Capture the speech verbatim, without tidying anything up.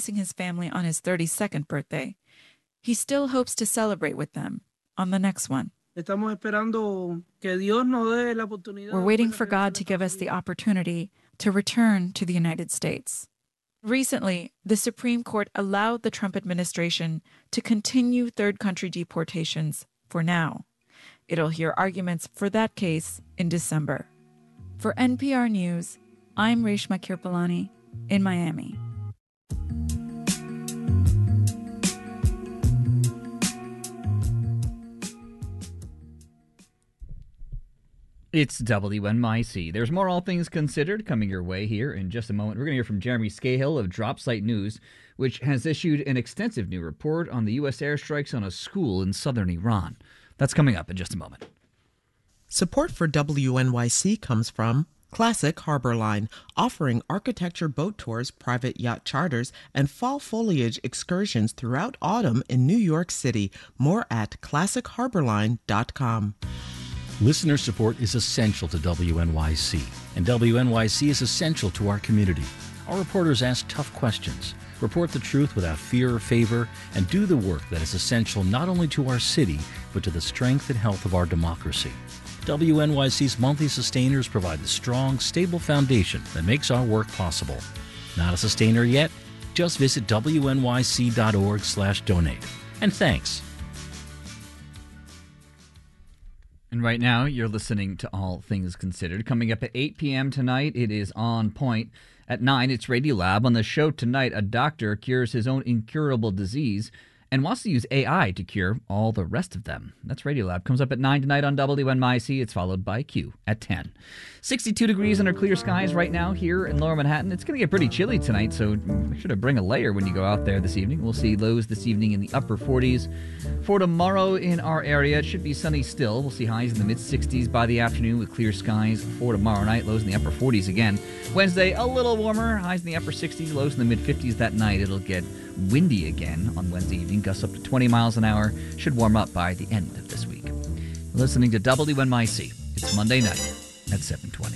convincing his family on his thirty-second birthday. He still hopes to celebrate with them on the next one. Estamos esperando que Dios nos dé la oportunidad. We're waiting for God to give us the opportunity to return to the United States. Recently, the Supreme Court allowed the Trump administration to continue third country deportations for now. It'll hear arguments for that case in December. For N P R News, I'm Reshma Kirpalani in Miami. It's W N Y C. There's more All Things Considered coming your way here in just a moment. We're going to hear from Jeremy Scahill of Dropsite News, which has issued an extensive new report on the U S airstrikes on a school in southern Iran. That's coming up in just a moment. Support for W N Y C comes from Classic Harbor Line, offering architecture boat tours, private yacht charters, and fall foliage excursions throughout autumn in New York City. More at classic harborline dot com. Listener support is essential to W N Y C, and W N Y C is essential to our community. Our reporters ask tough questions, report the truth without fear or favor, and do the work that is essential not only to our city, but to the strength and health of our democracy. W N Y C's monthly sustainers provide the strong, stable foundation that makes our work possible. Not a sustainer yet? Just visit W N Y C dot org slash donate. And thanks. And right now, you're listening to All Things Considered. Coming up at eight p.m. tonight, it is On Point. At nine, it's Radiolab. On the show tonight, a doctor cures his own incurable disease and wants to use A I to cure all the rest of them. That's Radiolab. Comes up at nine tonight on W N Y C. It's followed by Q at ten. sixty-two degrees under clear skies right now here in Lower Manhattan. It's going to get pretty chilly tonight, so make sure to bring a layer when you go out there this evening. We'll see lows this evening in the upper forties. For tomorrow in our area, it should be sunny still. We'll see highs in the mid-sixties by the afternoon with clear skies. For tomorrow night, lows in the upper forties again. Wednesday, a little warmer. Highs in the upper sixties, lows in the mid-fifties that night. It'll get windy again on Wednesday evening. Gusts up to twenty miles an hour. Should warm up by the end of this week. Listening to W N Y C. It's Monday night at seven twenty.